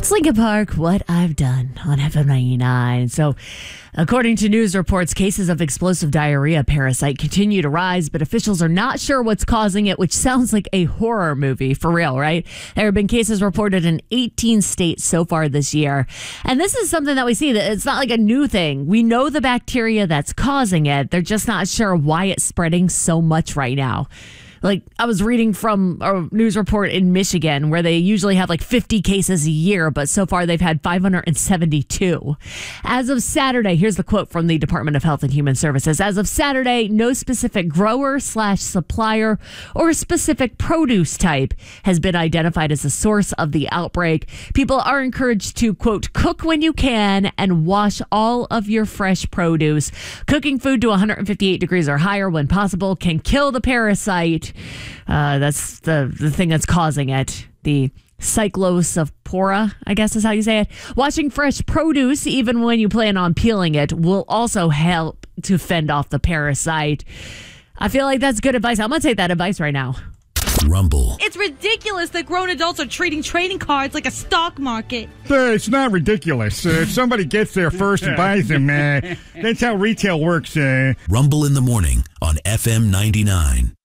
It's Lincoln Park, What I've Done on FM 99. So, according to news reports, cases of explosive diarrhea parasite continue to rise, but officials are not sure what's causing it, which sounds like a horror movie for real, right? There have been cases reported in 18 states so far this year. And this is something that we see that it's not like a new thing. We know the bacteria that's causing it. They're just not sure why it's spreading so much right now. Like, I was reading from a news report in Michigan where they usually have like 50 cases a year, but so far they've had 572. As of Saturday, here's the quote from the Department of Health and Human Services. As of Saturday, no specific grower/supplier or specific produce type has been identified as the source of the outbreak. People are encouraged to, quote, cook when you can and wash all of your fresh produce. Cooking food to 158 degrees or higher when possible can kill the parasite. That's the thing that's causing it. The cyclospora, I guess is how you say it. Washing fresh produce, even when you plan on peeling it, will also help to fend off the parasite. I feel like that's good advice. I'm going to take that advice right now. Rumble. It's ridiculous that grown adults are treating trading cards like a stock market. It's not ridiculous. If somebody gets there first and buys them, that's how retail works. Rumble in the morning on FM 99.